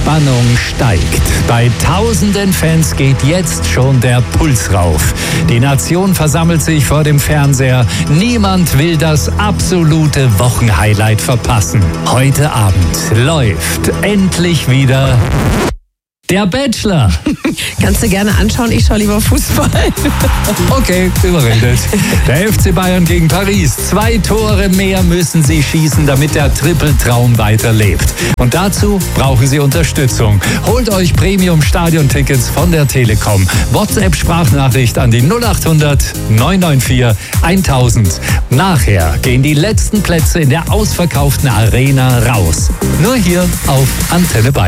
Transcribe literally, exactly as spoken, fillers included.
Spannung steigt. Bei tausenden Fans geht jetzt schon der Puls rauf. Die Nation versammelt sich vor dem Fernseher. Niemand will das absolute Wochenhighlight verpassen. Heute Abend läuft endlich wieder der Bachelor. Kannst du gerne anschauen, ich schaue lieber Fußball. Okay, überredet. Der F C Bayern gegen Paris. Zwei Tore mehr müssen sie schießen, damit der Trippeltraum weiterlebt. Und dazu brauchen sie Unterstützung. Holt euch Premium-Stadion-Tickets von der Telekom. WhatsApp-Sprachnachricht an die null acht hundert neun neun vier tausend. Nachher gehen die letzten Plätze in der ausverkauften Arena raus. Nur hier auf Antenne Bayern.